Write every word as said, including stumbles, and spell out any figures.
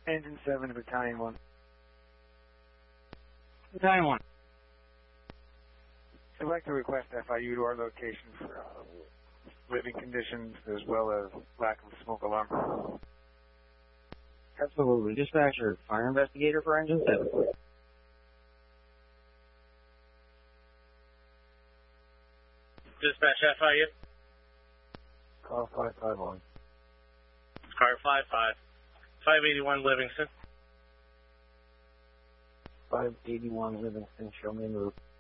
Engine seven to Battalion one. Battalion one. I'd like to request F I U to our location for uh, living conditions as well as lack of smoke alarm. Absolutely. Dispatcher, fire investigator for engine seven. Dispatch F I U. Car five five one. Car five five. five eighty-one Livingston. five eighty-one Livingston, show me a move.